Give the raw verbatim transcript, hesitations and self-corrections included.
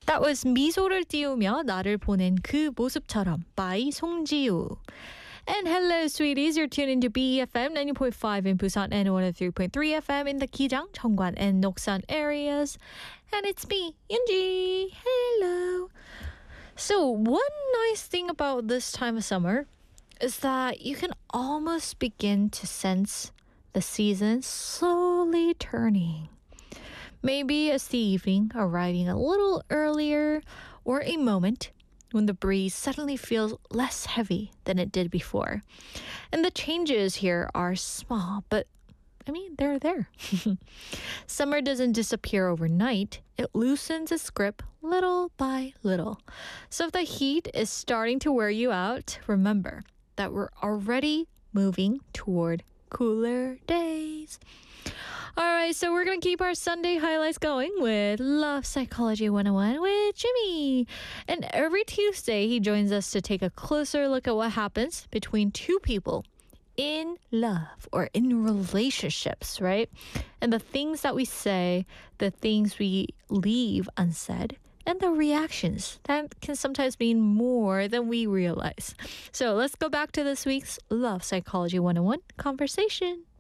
That was 미소를 띄우며 나를 보낸 그 모습처럼 by 송지우. And hello, sweeties. You're tuned into B E F M ninety point five in Busan and one oh three point three F M in the Kijang, Cheongwan, and Noksan areas. And it's me, Yunji. Hello. So one nice thing about this time of summer is that you can almost begin to sense the season slowly turning. Maybe it's the evening arriving a little earlier, or a moment when the breeze suddenly feels less heavy than it did before. And the changes here are small, but I mean, they're there. Summer doesn't disappear overnight. It loosens its grip little by little. So if the heat is starting to wear you out, remember that we're already moving toward cooler days. All right, so we're going to keep our Sunday highlights going with Love Psychology one oh one with Jimmy. And every Tuesday, he joins us to take a closer look at what happens between two people in love or in relationships, right? And the things that we say, the things we leave unsaid, and the reactions that can sometimes mean more than we realize. So let's go back to this week's Love Psychology one oh one conversation.